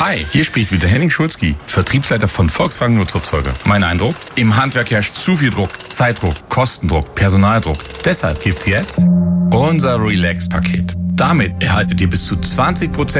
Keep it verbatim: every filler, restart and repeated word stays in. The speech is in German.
Hi, hier spricht wieder Henning Schulzki, Vertriebsleiter von Volkswagen Nutzerzeuge. Mein Eindruck? Im Handwerk herrscht zu viel Druck, Zeitdruck, Kostendruck, Personaldruck. Deshalb gibt's jetzt unser Relax-Paket. Damit erhaltet ihr bis zu zwanzig Prozent